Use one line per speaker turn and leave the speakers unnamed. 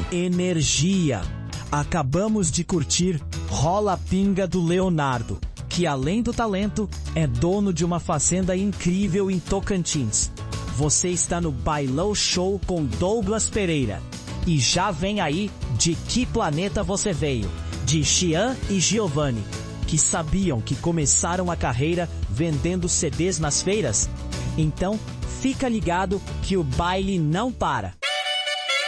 energia. Acabamos de curtir Rola Pinga do Leonardo, que além do talento, é dono de uma fazenda incrível em Tocantins. Você está no Bailão Show com Douglas Pereira. E já vem aí De Que Planeta Você Veio, de Xian e Giovanni, que sabiam que começaram a carreira vendendo CDs nas feiras? Então, fica ligado que o baile não para.